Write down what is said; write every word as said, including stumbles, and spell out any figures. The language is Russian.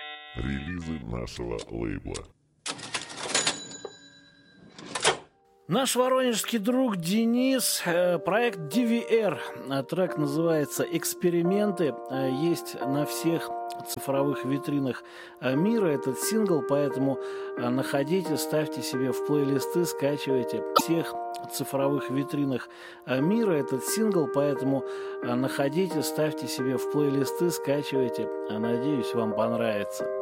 Релизы нашего лейбла. Наш воронежский друг Денис, э, проект ди ви эр, э, трек называется «Эксперименты», э, есть на всех цифровых витринах э, мира этот сингл, поэтому э, находите, ставьте себе в плейлисты, скачивайте. В всех цифровых витринах э, мира этот сингл, поэтому э, находите, ставьте себе в плейлисты, скачивайте. Надеюсь, вам понравится.